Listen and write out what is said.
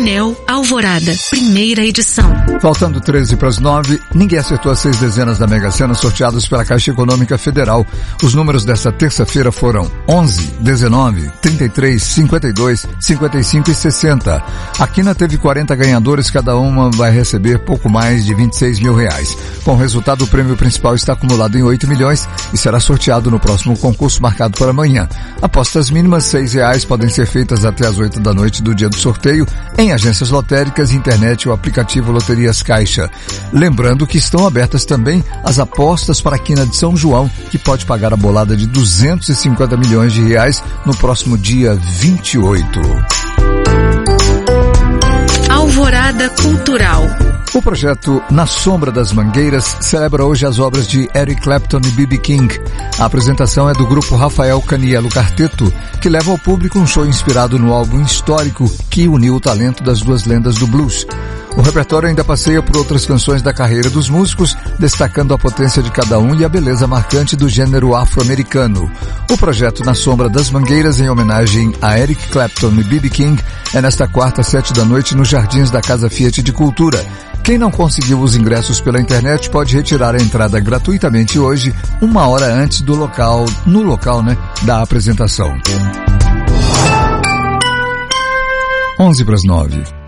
Pneu Alvorada, primeira edição. Faltando 13 para as 9, ninguém acertou as 6 dezenas da Mega Sena sorteadas pela Caixa Econômica Federal. Os números desta terça-feira foram 11, 19, 33, 52, 55 e 60. A Quina teve 40 ganhadores, cada uma vai receber pouco mais de R$26 mil. Com o resultado, o prêmio principal está acumulado em 8 milhões e será sorteado no próximo concurso marcado para amanhã. Apostas mínimas R$6 podem ser feitas até às 8 da noite do dia do sorteio em agências lotéricas, internet ou aplicativo Loterias Caixa. Lembrando que estão abertas também as apostas para a Quina de São João, que pode pagar a bolada de R$250 milhões no próximo dia 28. Alvorada Cultural. O projeto Na Sombra das Mangueiras celebra hoje as obras de Eric Clapton e B.B. King. A apresentação é do grupo Rafael Canielo Quarteto, que leva ao público um show inspirado no álbum histórico que uniu o talento das duas lendas do blues. O repertório ainda passeia por outras canções da carreira dos músicos, destacando a potência de cada um e a beleza marcante do gênero afro-americano. O projeto Na Sombra das Mangueiras, em homenagem a Eric Clapton e B.B. King, é nesta quarta, às 7 da noite, nos Jardins da Casa Fiat de Cultura. Quem não conseguiu os ingressos pela internet pode retirar a entrada gratuitamente hoje, 1 hora antes do local, da apresentação. 11 para as 9.